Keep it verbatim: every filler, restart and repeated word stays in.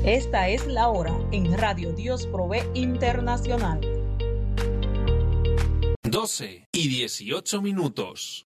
Esta es la hora en Radio Dios Provee Internacional. doce y dieciocho minutos.